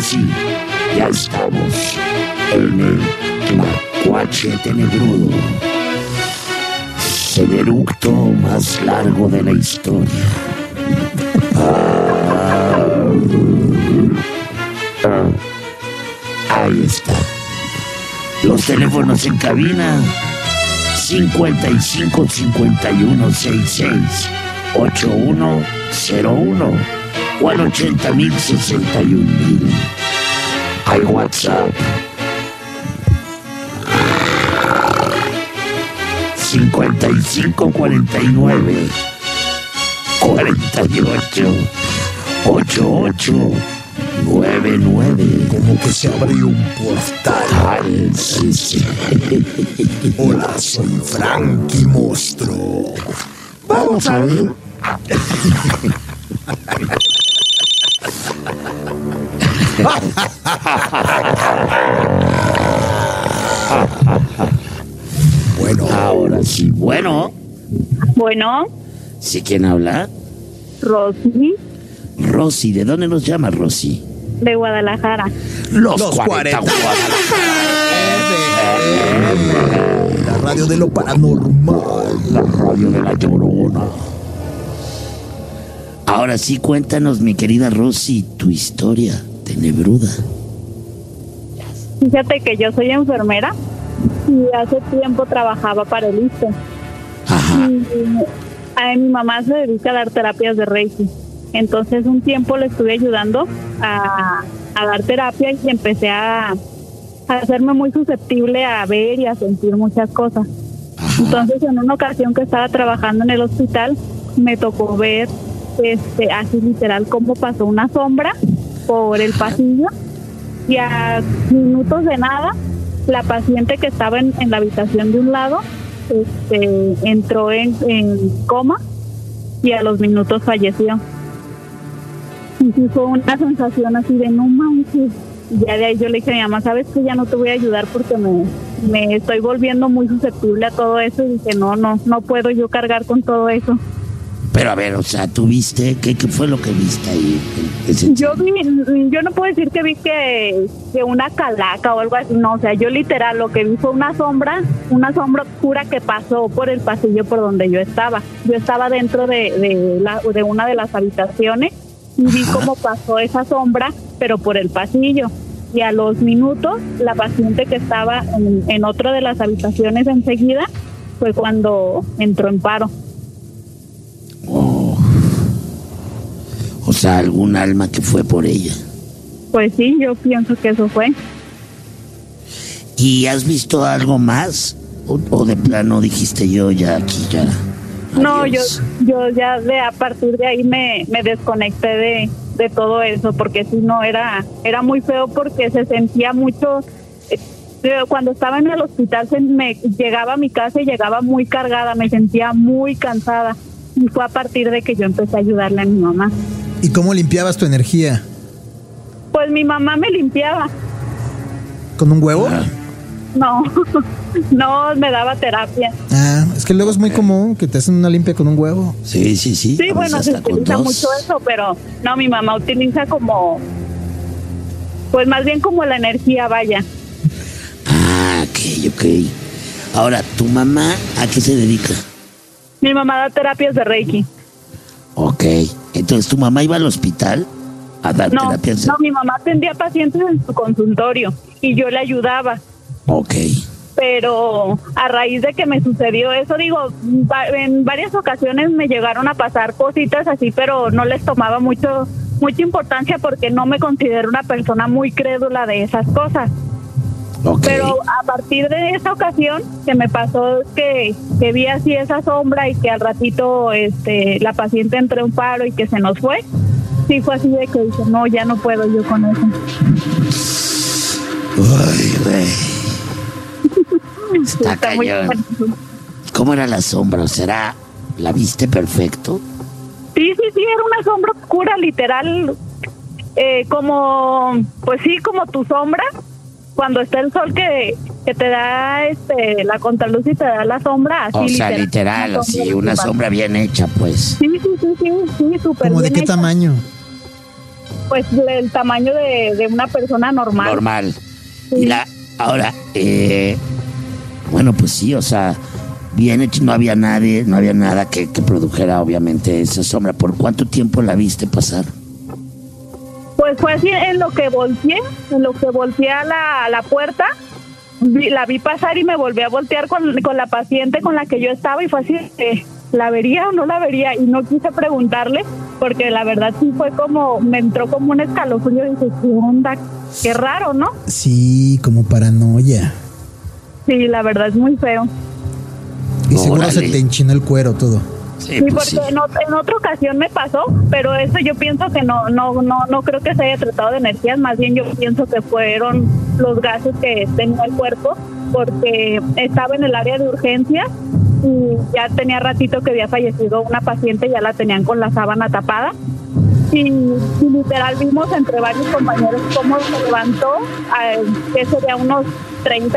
sí, ya estamos en el Tlacuache Tenebrudo, el eructo más largo de la historia. Ahí está. Los teléfonos en cabina: 55 51 66 8101 o al 80,000 61,000. Hay WhatsApp 55 49 48 88 99. Como que se abrió un portal. Ay, sí, sí. Hola, soy Frankie Monstruo. Vamos a ver. Bueno, Ahora sí. Bueno, Bueno, ¿sí quién habla? Rosy, Rosy. ¿De dónde nos llama Rosy? de Guadalajara. Los 40. 40. la radio de lo paranormal. La radio de la Llorona. Ahora sí, cuéntanos, mi querida Rosy, tu historia tenebruda. Fíjate que yo soy enfermera y hace tiempo trabajaba para el ISSSTE. Ajá. Y mi mamá se dedica a dar terapias de Reiki. Entonces un tiempo le estuve ayudando a dar terapia y empecé a hacerme muy susceptible a ver y a sentir muchas cosas. Entonces en una ocasión que estaba trabajando en el hospital me tocó ver así literal cómo pasó una sombra por el pasillo y a minutos de nada la paciente que estaba en la habitación de un lado entró en coma y a los minutos falleció. Y sí fue una sensación así de no manches. Y ya de ahí yo le dije a mi mamá, ¿sabes qué? Ya no te voy a ayudar porque me estoy volviendo muy susceptible a todo eso. Y dije, no puedo yo cargar con todo eso. Pero a ver, o sea, ¿tú viste? ¿Qué fue lo que viste ahí? Yo no puedo decir que vi que una calaca o algo así, no, o sea, yo literal lo que vi fue una sombra oscura que pasó por el pasillo por donde yo estaba. Yo estaba dentro de una de las habitaciones y vi cómo pasó esa sombra, pero por el pasillo. Y a los minutos, la paciente que estaba en otra de las habitaciones enseguida fue cuando entró en paro. Oh. O sea, algún alma que fue por ella. Pues sí, yo pienso que eso fue. ¿Y has visto algo más? ¿O de plano dijiste yo ya aquí ya? No, Adiós? yo ya a partir de ahí me desconecté de todo eso, porque si no era muy feo porque se sentía mucho. Cuando estaba en el hospital llegaba a mi casa y llegaba muy cargada, me sentía muy cansada. Y fue a partir de que yo empecé a ayudarle a mi mamá. ¿Y cómo limpiabas tu energía? Pues mi mamá me limpiaba. ¿Con un huevo? No, no, me daba terapia. Ah, es que luego es muy común que te hacen una limpia con un huevo. Sí. Sí, A bueno, veces se hasta con utiliza dos. mucho eso, pero no, mi mamá utiliza pues más bien como la energía, vaya. Ah, ok. Ahora, ¿tu mamá a qué se dedica? Mi mamá da terapias de Reiki. Ok. Entonces, ¿tu mamá iba al hospital a dar terapias? No, mi mamá atendía pacientes en su consultorio y yo le ayudaba. Ok. Pero a raíz de que me sucedió eso, en varias ocasiones me llegaron a pasar cositas así, pero no les tomaba mucha importancia porque no me considero una persona muy crédula de esas cosas. Ok. Pero a partir de esa ocasión que me pasó que vi así esa sombra y que al ratito la paciente entró en paro y que se nos fue, sí fue así de que dije, no, ya no puedo yo con eso. Ay, güey. Está muy cañón. cañón. ¿Cómo era la sombra? ¿Será? ¿La viste perfecto? Sí, era una sombra oscura, literal, como tu sombra, cuando está el sol que te da la contraluz y te da la sombra, así. O sea, literal, así, una sombra bien hecha, pues. Sí, súper bien. ¿Cómo de qué hecha. tamaño? pues el tamaño de una persona normal. Normal. Sí. Y ahora, bueno, pues sí, o sea, bien hecho, no había nada que produjera obviamente esa sombra. ¿Por cuánto tiempo la viste pasar? Pues fue así en lo que volteé a la puerta, la vi pasar y me volví a voltear con la paciente con la que yo estaba y fue así, ¿la vería o no la vería? Y no quise preguntarle porque la verdad sí fue como, me entró como un escalofrío y dije, ¿qué onda? Qué raro, ¿no? Sí, como paranoia. Sí, la verdad es muy feo. Y seguro Órale. se te enchinó el cuero todo. Sí, pues porque sí. en otra ocasión me pasó, pero eso yo pienso que no creo que se haya tratado de energías, más bien yo pienso que fueron los gases que tenía el cuerpo, porque estaba en el área de urgencia y ya tenía ratito que había fallecido una paciente, ya la tenían con la sábana tapada. Y literal vimos entre varios compañeros cómo se levantó, que sería unos 30